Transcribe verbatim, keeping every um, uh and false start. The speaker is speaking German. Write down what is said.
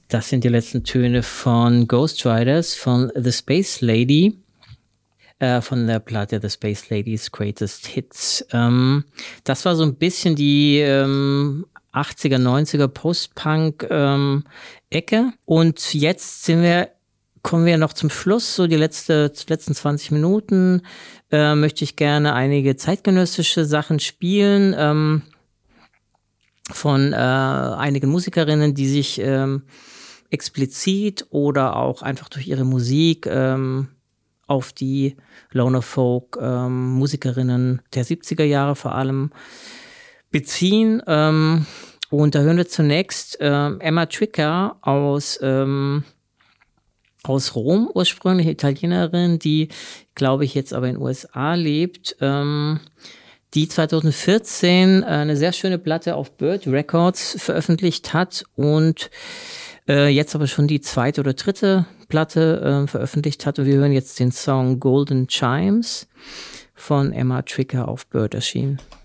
Das sind die letzten Töne von Ghost Riders, von The Space Lady, äh, von der Platte The Space Lady's Greatest Hits. Ähm, das war so ein bisschen die ähm, achtziger, neunziger Post-Punk-Ecke. Ähm, Und jetzt sind wir, kommen wir noch zum Schluss, so die letzte, letzten zwanzig Minuten, äh, möchte ich gerne einige zeitgenössische Sachen spielen, ähm, von äh, einigen Musikerinnen, die sich ähm, explizit oder auch einfach durch ihre Musik ähm, auf die Loner Folk ähm, Musikerinnen der siebziger Jahre vor allem beziehen. Ähm, und da hören wir zunächst ähm, Emma Tricker aus, ähm, aus Rom, ursprünglich Italienerin, die, glaube ich, jetzt aber in den U S A lebt. Ähm, die zweitausendvierzehn eine sehr schöne Platte auf Bird Records veröffentlicht hat und äh, jetzt aber schon die zweite oder dritte Platte äh, veröffentlicht hat. Und wir hören jetzt den Song Golden Chimes von Emma Tricker auf Bird erschienen.